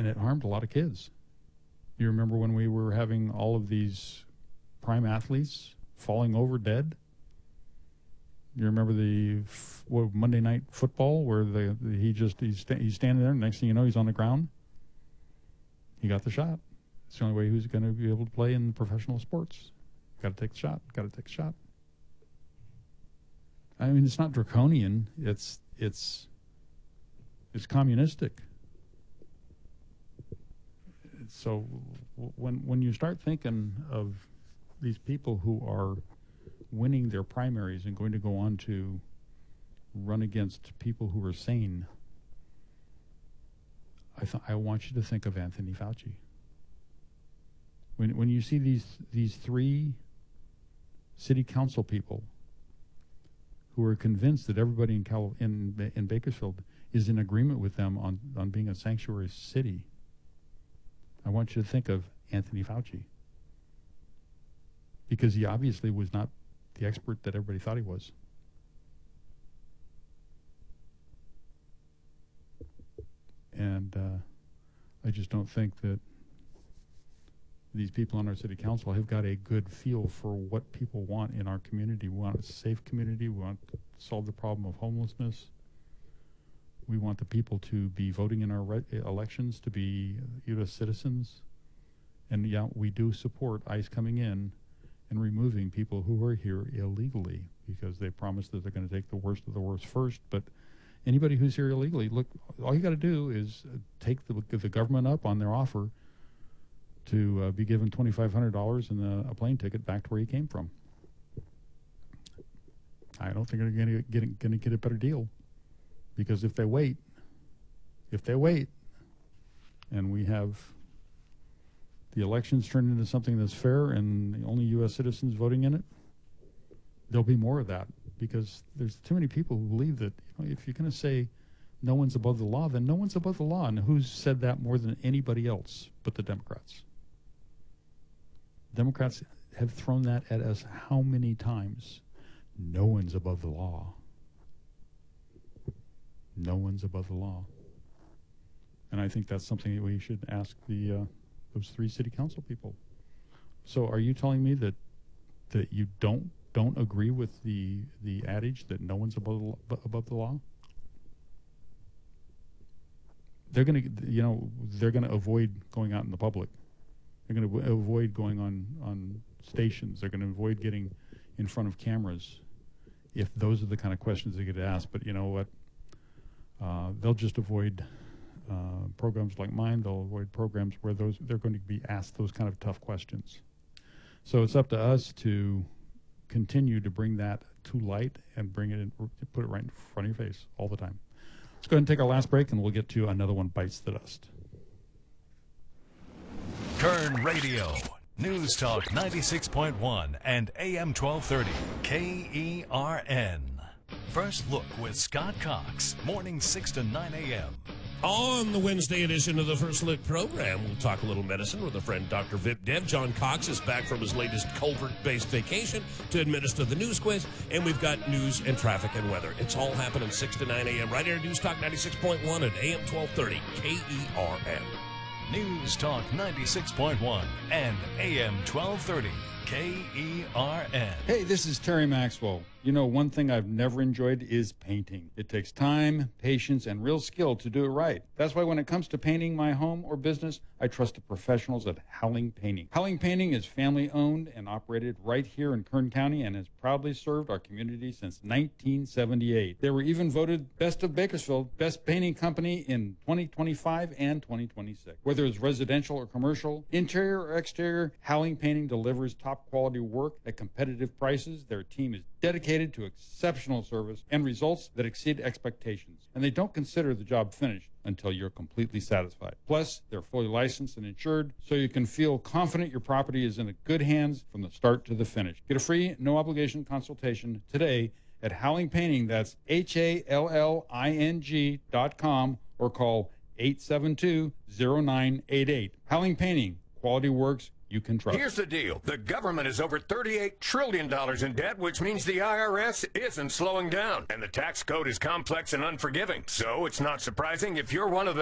and it harmed a lot of kids. You remember when we were having all of these prime athletes falling over dead? You remember the Monday Night Football where he's standing there, and next thing you know, he's on the ground? He got the shot. It's the only way he was going to be able to play in professional sports. Got to take the shot. Got to take the shot. I mean, it's not draconian. It's communistic. So when you start thinking of these people who are winning their primaries and going to go on to run against people who are sane, I want you to think of Anthony Fauci. When you see these three city council people who are convinced that everybody in Bakersfield is in agreement with them on being a sanctuary city, I want you to think of Anthony Fauci, because he obviously was not the expert that everybody thought he was. And I just don't think that these people on our city council have got a good feel for what people want in our community. We want a safe community. We want to solve the problem of homelessness. We want the people to be voting in our elections, to be U.S. citizens. And yeah, we do support ICE coming in and removing people who are here illegally, because they promise that they're going to take the worst of the worst first. But anybody who's here illegally, look, all you got to do is take the government up on their offer to be given $2,500 and a plane ticket back to where you came from. I don't think they're going to get a better deal, because if they wait, and we have the elections turned into something that's fair and the only U.S. citizens voting in it, there'll be more of that, because there's too many people who believe that, if you're going to say no one's above the law, then no one's above the law. And who's said that more than anybody else but the Democrats? Democrats have thrown that at us how many times? No one's above the law. No one's above the law. And I think that's something that we should ask those three city council people. So are you telling me that you don't agree with the adage that no one's above the law? They're going to avoid going out in the public. They're going to avoid going on stations. They're going to avoid getting in front of cameras if those are the kind of questions they get asked. But you know what? They'll just avoid programs like mine. They'll avoid programs where they're going to be asked those kind of tough questions. So it's up to us to continue to bring that to light and bring it in, put it right in front of your face all the time. Let's go ahead and take our last break, and we'll get to another one bites the dust. Kern Radio, News Talk 96.1 and AM 1230, KERN. First Look with Scott Cox, mornings 6 to 9 a.m. On the Wednesday edition of the First Look program, we'll talk a little medicine with a friend, Dr. Vip Dev. John Cox is back from his latest culvert-based vacation to administer the news quiz, and we've got news and traffic and weather. It's all happening 6 to 9 a.m. right here at News Talk 96.1 and AM 1230, KERN. News Talk 96.1 and AM 1230, KERN. Hey, this is Terry Maxwell. You know, one thing I've never enjoyed is painting. It takes time, patience, and real skill to do it right. That's why when it comes to painting my home or business, I trust the professionals at Howling Painting. Howling Painting is family-owned and operated right here in Kern County and has proudly served our community since 1978. They were even voted Best of Bakersfield, Best Painting Company in 2025 and 2026. Whether it's residential or commercial, interior or exterior, Howling Painting delivers top-quality work at competitive prices. Their team is dedicated to exceptional service and results that exceed expectations. And they don't consider the job finished until you're completely satisfied. Plus, they're fully licensed and insured, so you can feel confident your property is in good hands from the start to the finish. Get a free, no-obligation consultation today at Howling Painting. That's HALLING.com, or call 872-0988. Howling Painting, quality works you can trust. Here's the deal. The government is over $38 trillion in debt, which means the IRS isn't slowing down. And the tax code is complex and unforgiving. So it's not surprising if you're one of the